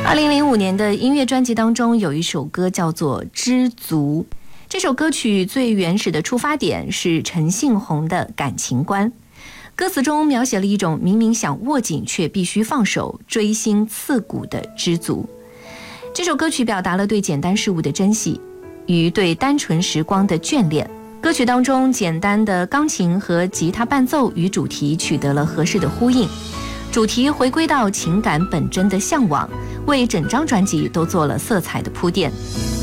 2005年的音乐专辑当中有一首歌叫做《知足》，这首歌曲最原始的出发点是陈信宏的感情观，歌词中描写了一种明明想握紧却必须放手、锥心刺骨的知足。这首歌曲表达了对简单事物的珍惜与对单纯时光的眷恋。歌曲当中简单的钢琴和吉他伴奏与主题取得了合适的呼应，主题回归到情感本真的向往，为整张专辑都做了色彩的铺垫。